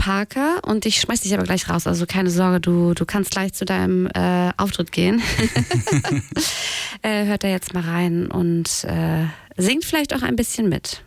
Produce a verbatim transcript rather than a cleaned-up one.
Parker und ich schmeiß dich aber gleich raus. Also keine Sorge, du, du kannst gleich zu deinem äh, Auftritt gehen. äh, hört da jetzt mal rein und äh, singt vielleicht auch ein bisschen mit.